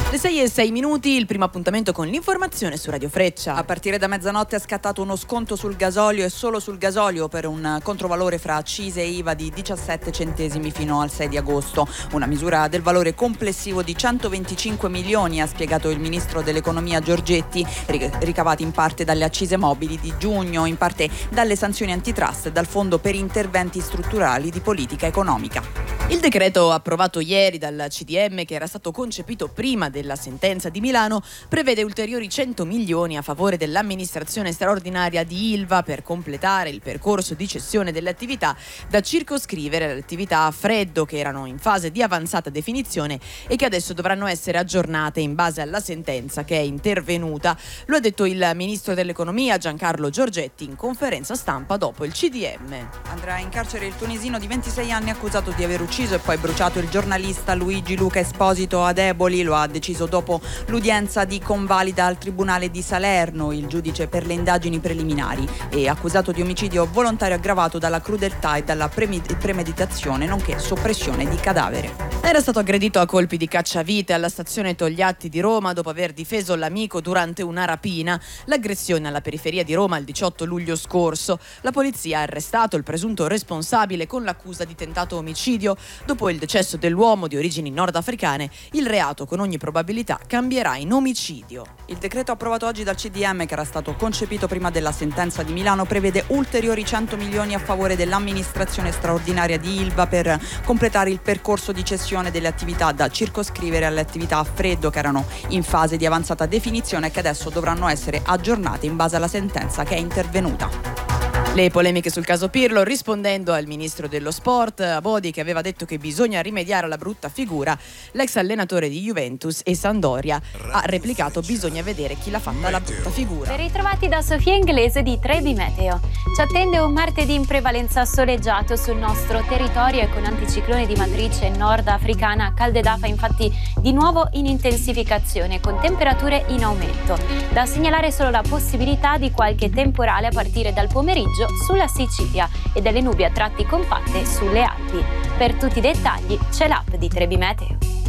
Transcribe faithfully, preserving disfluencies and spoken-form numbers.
Le sei e sei minuti, il primo appuntamento con l'informazione su Radio Freccia. A partire da mezzanotte è scattato uno sconto sul gasolio e solo sul gasolio per un controvalore fra accise e I V A di diciassette centesimi fino al sei di agosto. Una misura del valore complessivo di centoventicinque milioni, ha spiegato il ministro dell'economia Giorgetti, ricavati in parte dalle accise mobili di giugno, in parte dalle sanzioni antitrust e dal fondo per interventi strutturali di politica economica. Il decreto approvato ieri dal C D M, che era stato concepito prima della sentenza di Milano, prevede ulteriori cento milioni a favore dell'amministrazione straordinaria di Ilva per completare il percorso di cessione delle attività, da circoscrivere alle attività a freddo che erano in fase di avanzata definizione e che adesso dovranno essere aggiornate in base alla sentenza che è intervenuta. Lo ha detto il ministro dell'economia Giancarlo Giorgetti in conferenza stampa dopo il C D M. Andrà in carcere il tunisino di ventisei anni accusato di aver ucciso e poi bruciato il giornalista Luigi Luca Esposito ad Eboli. Lo ha deciso dopo l'udienza di convalida al Tribunale di Salerno il giudice per le indagini preliminari, e accusato di omicidio volontario aggravato dalla crudeltà e dalla premeditazione nonché soppressione di cadavere. Era stato aggredito a colpi di cacciavite alla stazione Togliatti di Roma dopo aver difeso l'amico durante una rapina. L'aggressione alla periferia di Roma il diciotto luglio scorso. La polizia ha arrestato il presunto responsabile con l'accusa di tentato omicidio. Dopo il decesso dell'uomo di origini nordafricane, il reato con ogni probabilità cambierà in omicidio. Il decreto approvato oggi dal C D M, che era stato concepito prima della sentenza di Milano, prevede ulteriori cento milioni a favore dell'amministrazione straordinaria di Ilva per completare il percorso di cessione delle attività, da circoscrivere alle attività a freddo che erano in fase di avanzata definizione e che adesso dovranno essere aggiornate in base alla sentenza che è intervenuta. Le polemiche sul caso Pirlo, rispondendo al ministro dello sport Abodi, che aveva detto che bisogna rimediare alla brutta figura, l'ex allenatore di Juventus e Sampdoria ha replicato: bisogna vedere chi l'ha fatta la brutta figura. Ben ritrovati da Sofia Inglese di Trebi Meteo. Ci attende un martedì in prevalenza soleggiato sul nostro territorio e con anticiclone di matrice nordafricana. Calde d'afa infatti di nuovo in intensificazione, con temperature in aumento. Da segnalare solo la possibilità di qualche temporale a partire dal pomeriggio sulla Sicilia e delle nubi a tratti compatte sulle Alpi. Per tutti i dettagli c'è l'app di Trebi Meteo.